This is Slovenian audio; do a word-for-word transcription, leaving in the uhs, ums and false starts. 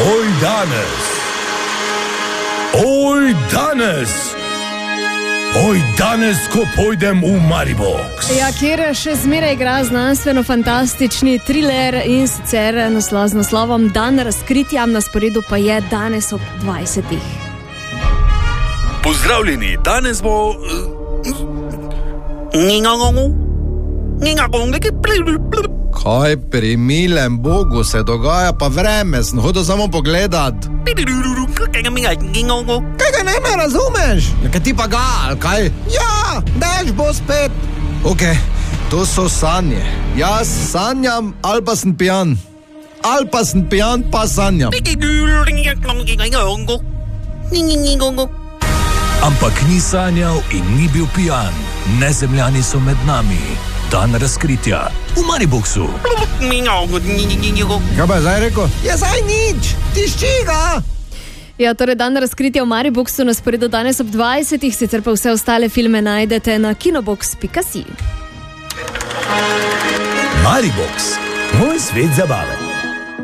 Oj danes, oj danes, oj danes, ko pojdem v Maribox. Ja, kjer še zmeraj igra znanstveno-fantastični thriller in sicer naslov z naslovom Dan razkritja, na sporedu pa je danes ob dvajsetih. Pozdravljeni, danes bo... Kaj pri milem Bogu se dogaja, pa vreme, sem hodil samo pogledat. Kaj ga ne me razumeš? Kaj ti pa ga, ali kaj? Ja, dež bo spet. Ok, to so sanje. Jaz sanjam, ali pa sem pijan. Ali pa sem pijan, pa sanjam. Ampak ni sanjal in ni bil pijan. Nezemljani so med nami. Dan razkritja v Mariboxu. Kaj pa je zdaj rekel? Je zdaj nič, tišči ga. Ja, torej Dan razkritja v Mariboxu na sporedu danes ob dvajsetih, sicer pa vse ostale filme najdete na kinobox pika si. Maribox, moj svet zabave.